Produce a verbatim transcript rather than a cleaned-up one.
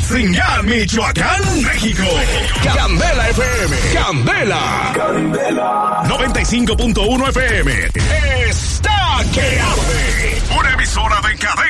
Apatzingán, Michoacán, México. Candela F M. Candela. Candela. noventa y cinco punto uno F M. Está que arde. Una emisora de cadena